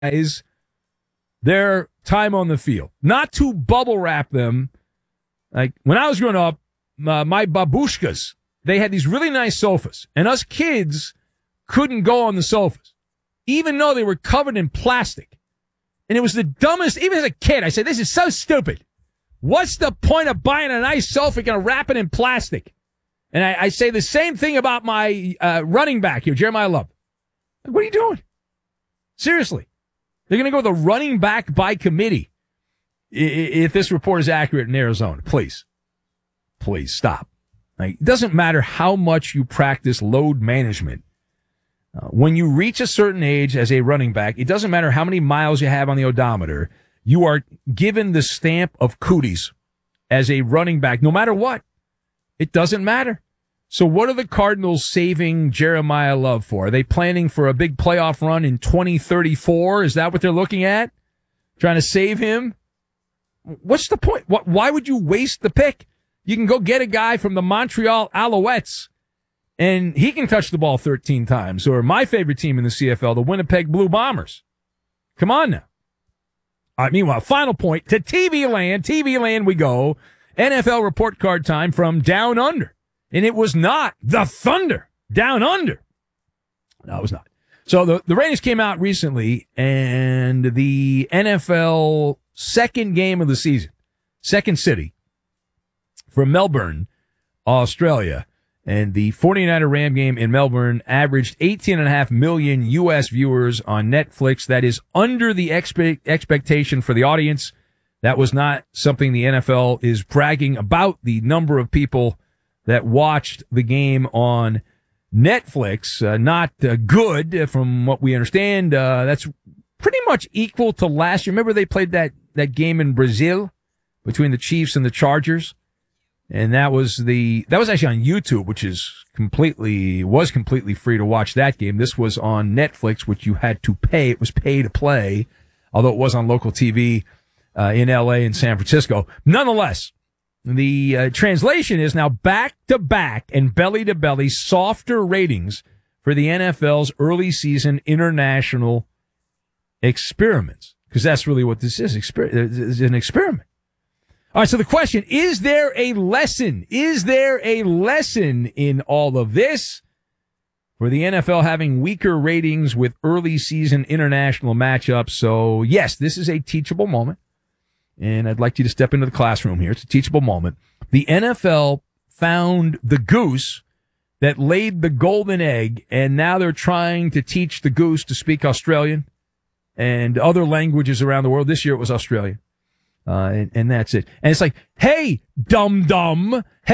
guys their time on the field, not to bubble wrap them. Like when I was growing up, my babushkas, they had these really nice sofas, and us kids couldn't go on the sofas, even though they were covered in plastic. And it was the dumbest, even as a kid, I said, this is so stupid. What's the point of buying a nice sofa and wrap it in plastic? And I say the same thing about my running back here, Jeremiah Love. Like, what are you doing? Seriously. They're going to go with a running back by committee if this report is accurate in Arizona. Please stop. Like, it doesn't matter how much you practice load management. When you reach a certain age as a running back, it doesn't matter how many miles you have on the odometer. You are given the stamp of cooties as a running back, no matter what. It doesn't matter. So what are the Cardinals saving Jeremiah Love for? Are they planning for a big playoff run in 2034? Is that what they're looking at? Trying to save him? What's the point? Why would you waste the pick? You can go get a guy from the Montreal Alouettes, and he can touch the ball 13 times. Or my favorite team in the CFL, the Winnipeg Blue Bombers. Come on now. All right, meanwhile, final point to TV land. TV land we go. NFL report card time from Down Under. And it was not the Thunder. Down Under. No, it was not. So the ratings came out recently, and the NFL second game of the season, second city, from Melbourne, Australia. And the 49er Ram game in Melbourne averaged 18.5 million U.S. viewers on Netflix. That is under the expectation for the audience. That was not something the NFL is bragging about, the number of people that watched the game on Netflix. Not good from what we understand. That's pretty much equal to last year. Remember they played that game in Brazil between the Chiefs and the Chargers? And that was actually on YouTube, which was completely free to watch that game. This was on Netflix, which you had to pay. It was pay to play, although it was on local TV in LA and San Francisco. Nonetheless, the translation is now back to back and belly to belly softer ratings for the NFL's early season international experiments, because that's really what this is. It's an experiment. All right, so the question, is there a lesson? Is there a lesson in all of this for the NFL having weaker ratings with early season international matchups? So, yes, this is a teachable moment, and I'd like you to step into the classroom here. It's a teachable moment. The NFL found the goose that laid the golden egg, and now they're trying to teach the goose to speak Australian and other languages around the world. This year it was Australian. And that's it. And it's like, hey, dum-dum at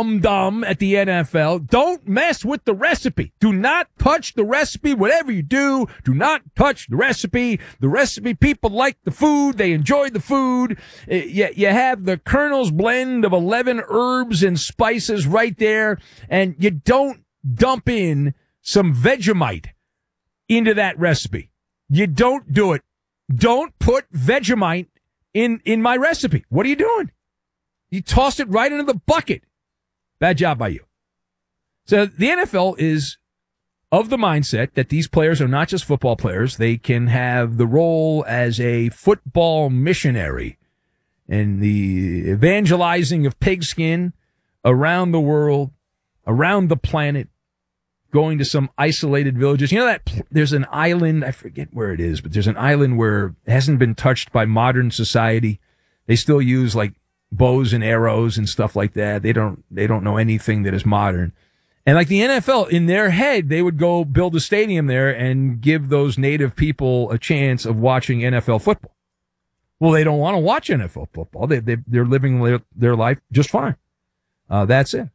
the NFL, don't mess with the recipe. Do not touch the recipe. Whatever you do, do not touch the recipe. The recipe, people like the food. They enjoy the food. You have the Colonel's blend of 11 herbs and spices right there. And you don't dump in some Vegemite into that recipe. You don't do it. Don't put Vegemite in my recipe. What are you doing? You tossed it right into the bucket. Bad job by you. So the NFL is of the mindset that these players are not just football players. They can have the role as a football missionary and the evangelizing of pigskin around the world, around the planet, going to some isolated villages. You know that there's an island, I forget where it is, but there's an island where it hasn't been touched by modern society. They still use like bows and arrows and stuff like that. They don't know anything that is modern. And like the NFL, in their head, they would go build a stadium there and give those native people a chance of watching NFL football. Well, they don't want to watch NFL football. They're living their life just fine. That's it.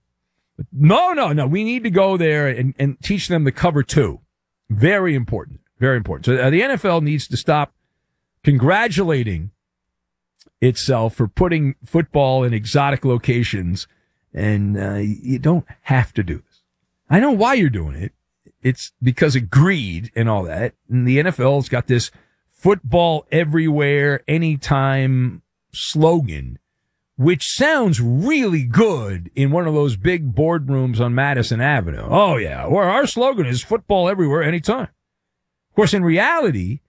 No. We need to go there and teach them the cover two. Very important. Very important. So the NFL needs to stop congratulating itself for putting football in exotic locations. And you don't have to do this. I know why you're doing it. It's because of greed and all that. And the NFL's got this football everywhere, anytime slogan, which sounds really good in one of those big boardrooms on Madison Avenue. Oh, yeah, where our slogan is football everywhere, anytime. Of course, in reality,